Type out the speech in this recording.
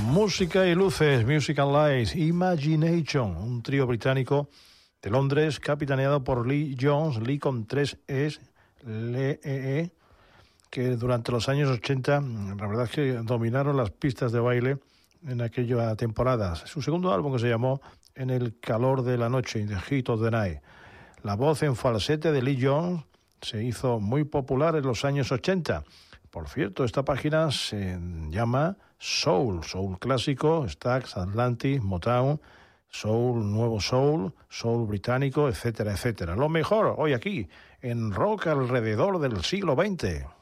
Música y luces, Music and Lights, Imagination, un trío británico de Londres capitaneado por Lee Jones, Lee con 3 Es, Lee, que durante los años 80, la verdad es que dominaron las pistas de baile en aquella temporada. Su segundo álbum, que se llamó En el calor de la noche, In the Heat of the Night. La voz en falsete de Lee Jones se hizo muy popular en los años 80. Por cierto, esta página se llama Soul clásico, Stax, Atlantic, Motown, Soul, nuevo Soul, Soul británico, etcétera, etcétera. Lo mejor hoy aquí, en Rock alrededor del siglo XX.